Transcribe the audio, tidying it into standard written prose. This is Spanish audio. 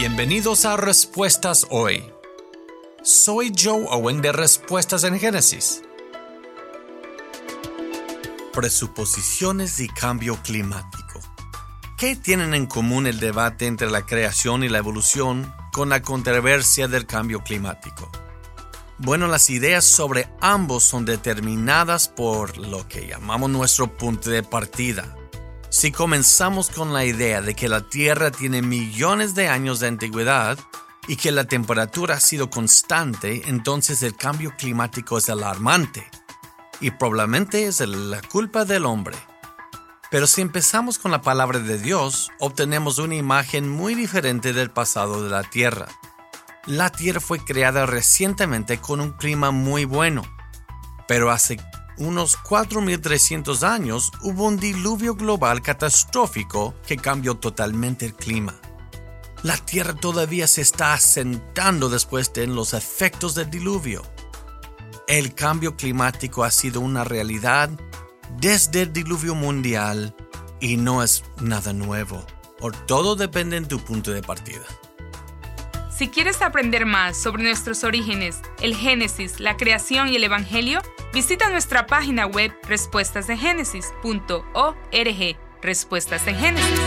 Bienvenidos a Respuestas Hoy. Soy Joe Owen de Respuestas en Génesis. Presuposiciones y cambio climático. ¿Qué tienen en común el debate entre la creación y la evolución con la controversia del cambio climático? Bueno, las ideas sobre ambos son determinadas por lo que llamamos nuestro punto de partida. Si comenzamos con la idea de que la Tierra tiene millones de años de antigüedad y que la temperatura ha sido constante, entonces el cambio climático es alarmante y probablemente es la culpa del hombre. Pero si empezamos con la palabra de Dios, obtenemos una imagen muy diferente del pasado de la Tierra. La Tierra fue creada recientemente con un clima muy bueno, pero hace unos 4.300 años hubo un diluvio global catastrófico que cambió totalmente el clima. La Tierra todavía se está asentando después de los efectos del diluvio. El cambio climático ha sido una realidad desde el diluvio mundial y no es nada nuevo. Todo depende de tu punto de partida. Si quieres aprender más sobre nuestros orígenes, el Génesis, la creación y el Evangelio, visita nuestra página web respuestasengénesis.org. Respuestas en Génesis.